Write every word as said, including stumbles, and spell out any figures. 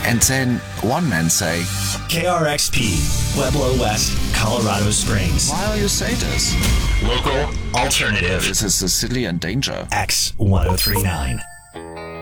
And then one man say, K R X P, Pueblo West, Colorado Springs. why you say this? Local alternative. This is a city in danger. X ten thirty-nine.